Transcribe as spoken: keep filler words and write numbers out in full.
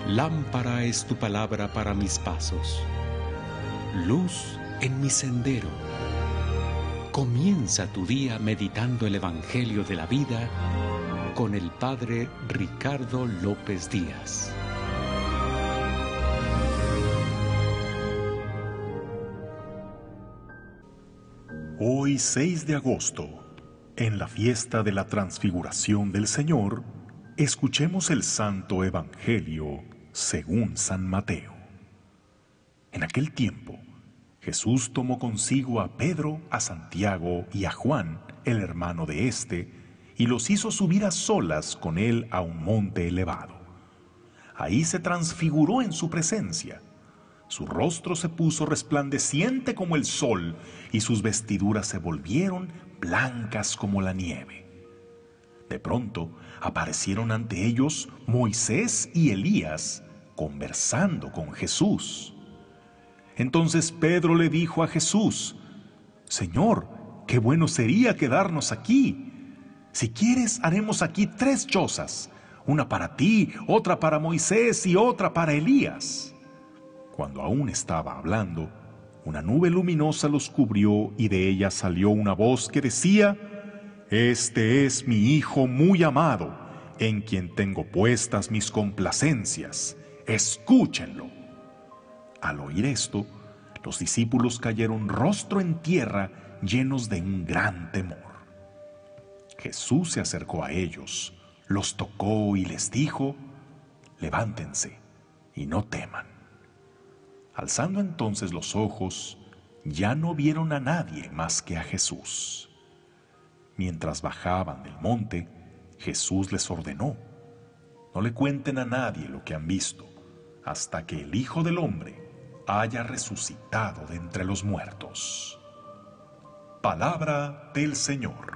Lámpara es tu palabra para mis pasos, luz en mi sendero. Comienza tu día meditando el Evangelio de la vida con el Padre Ricardo López Díaz. Hoy, seis de agosto, en la fiesta de la Transfiguración del Señor, escuchemos el Santo Evangelio según San Mateo. En aquel tiempo, Jesús tomó consigo a Pedro, a Santiago y a Juan, el hermano de éste, y los hizo subir a solas con él a un monte elevado. Ahí se transfiguró en su presencia. Su rostro se puso resplandeciente como el sol, y sus vestiduras se volvieron blancas como la nieve. De pronto aparecieron ante ellos Moisés y Elías, conversando con Jesús. Entonces Pedro le dijo a Jesús: «Señor, qué bueno sería quedarnos aquí. Si quieres, haremos aquí tres chozas, una para ti, otra para Moisés y otra para Elías». Cuando aún estaba hablando, una nube luminosa los cubrió y de ella salió una voz que decía: «Este es mi Hijo muy amado, en quien tengo puestas mis complacencias. Escúchenlo». Al oír esto, los discípulos cayeron rostro en tierra, llenos de un gran temor. Jesús se acercó a ellos, los tocó y les dijo: «Levántense y no teman». Alzando entonces los ojos, ya no vieron a nadie más que a Jesús. Mientras bajaban del monte, Jesús les ordenó: «No le cuenten a nadie lo que han visto, hasta que el Hijo del Hombre haya resucitado de entre los muertos». Palabra del Señor.